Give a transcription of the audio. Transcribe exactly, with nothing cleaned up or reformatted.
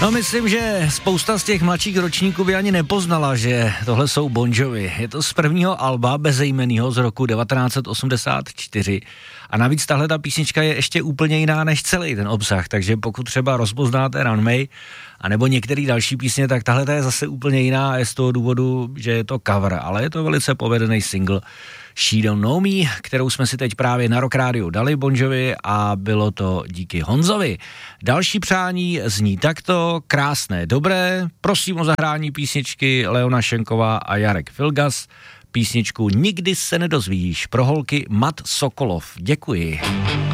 No myslím, že spousta z těch mladších ročníků by ani nepoznala, že tohle jsou Bon Jovi. Je to z prvního alba bezejmenného z roku devatenáct set osmdesát čtyři a navíc tahle ta písnička je ještě úplně jiná než celý ten obsah, takže pokud třeba rozpoznáte Runway a nebo některý další písně, tak tahle je zase úplně jiná a je z toho důvodu, že je to cover, ale je to velice povedený single She Don't Know Me, kterou jsme si teď právě na Rock Radio dali Bon Jovi a bylo to díky Honzovi. Další přání zní takto, krásné, dobré, prosím o zahrání písničky Leona Šenková a Jarek Filgas, písničku Nikdy se nedozvíš, pro holky Mat Sokolov. Děkuji.